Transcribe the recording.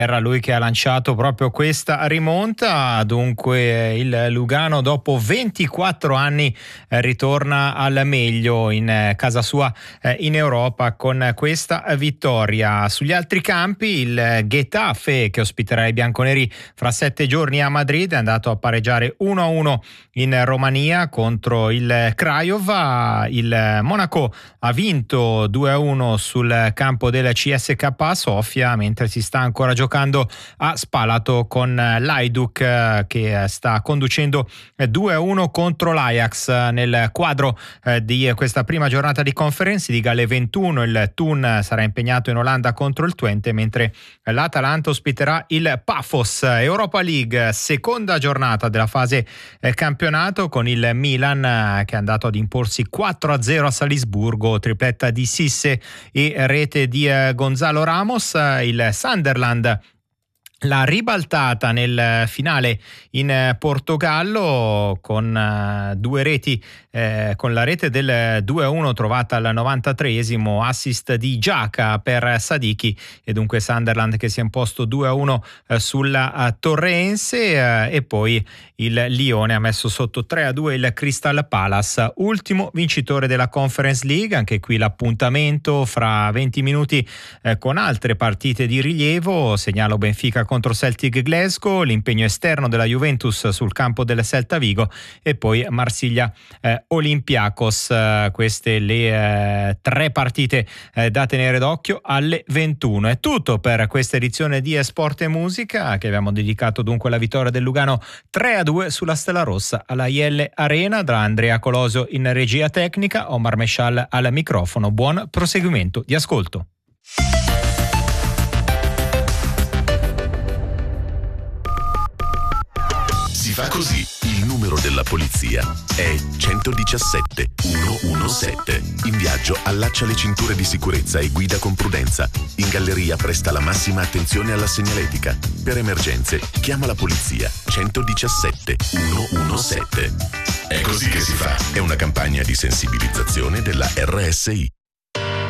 Era lui che ha lanciato proprio questa rimonta, dunque il Lugano dopo 24 anni ritorna al meglio in casa sua in Europa con questa vittoria. Sugli altri campi il Getafe, che ospiterà i bianconeri fra 7 giorni a Madrid, è andato a pareggiare 1-1 in Romania contro il Craiova. Il Monaco ha vinto 2-1 sul campo del CSKA Sofia, mentre si sta ancora giocando a Spalato con l'Hajduk che sta conducendo 2-1 contro l'Ajax. Nel quadro di questa prima giornata di Conference League alle 21 il Thun sarà impegnato in Olanda contro il Twente, mentre l'Atalanta ospiterà il Pafos. Europa League, seconda giornata della fase campionato, con il Milan che è andato ad imporsi 4-0 a Salisburgo, tripletta di Sisse e rete di Gonzalo Ramos. Il Sunderland la ribaltata nel finale in Portogallo con due reti, con la rete del 2-1 trovata al 93esimo, assist di Giaca per Sadiki, e dunque Sunderland che si è imposto 2-1 sulla Torrense, e poi il Lione ha messo sotto 3-2 il Crystal Palace, ultimo vincitore della Conference League. Anche qui l'appuntamento fra 20 minuti con altre partite di rilievo. Segnalo Benfica contro Celtic Glasgow, l'impegno esterno della Juventus sul campo del Celta Vigo e poi Marsiglia Olympiacos. Queste le tre partite da tenere d'occhio alle 21. È tutto per questa edizione di Sport e Musica, che abbiamo dedicato dunque alla vittoria del Lugano 3-2 sulla Stella Rossa alla IL Arena. Da Andrea Colosio in regia tecnica, Omar Mescial al microfono. Buon proseguimento di ascolto. Si fa così. Il numero della polizia è 117 117. In viaggio allaccia le cinture di sicurezza e guida con prudenza. In galleria presta la massima attenzione alla segnaletica. Per emergenze chiama la polizia 117 117. È così che si fa. È una campagna di sensibilizzazione della RSI.